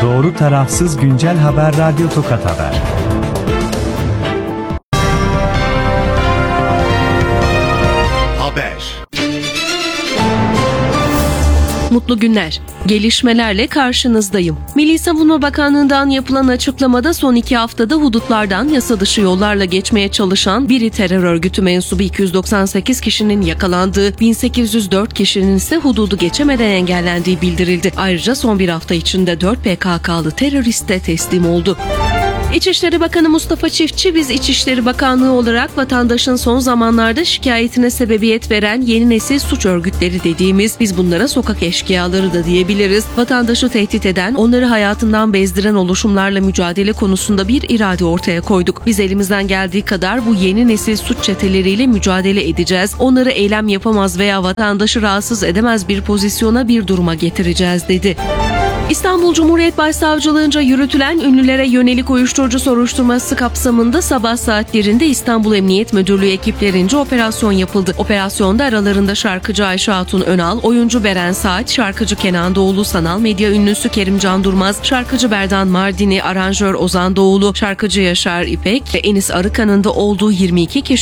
Doğru tarafsız güncel haber Radyo Tokat Haber. Mutlu günler. Gelişmelerle karşınızdayım. Milli Savunma Bakanlığı'ndan yapılan açıklamada son 2 haftada hudutlardan yasa dışı yollarla geçmeye çalışan biri terör örgütü mensubu 298 kişinin yakalandığı, 1804 kişinin ise hududu geçemeden engellendiği bildirildi. Ayrıca son bir hafta içinde 4 PKK'lı terörist de teslim oldu. İçişleri Bakanı Mustafa Çiftçi, biz İçişleri Bakanlığı olarak vatandaşın son zamanlarda şikayetine sebebiyet veren yeni nesil suç örgütleri dediğimiz, biz bunlara sokak eşkıyaları da diyebiliriz, vatandaşı tehdit eden, onları hayatından bezdiren oluşumlarla mücadele konusunda bir irade ortaya koyduk. Biz elimizden geldiği kadar bu yeni nesil suç çeteleriyle mücadele edeceğiz. Onları eylem yapamaz veya vatandaşı rahatsız edemez bir pozisyona, bir duruma getireceğiz dedi. İstanbul Cumhuriyet Başsavcılığınca yürütülen ünlülere yönelik uyuşturucu soruşturması kapsamında sabah saatlerinde İstanbul Emniyet Müdürlüğü ekiplerince operasyon yapıldı. Operasyonda aralarında şarkıcı Ayşe Hatun Önal, oyuncu Beren Saat, şarkıcı Kenan Doğulu, sanal medya ünlüsü Kerimcan Durmaz, şarkıcı Berdan Mardini, aranjör Ozan Doğulu, şarkıcı Yaşar İpek ve Enis Arıkan'ın da olduğu 22 kişi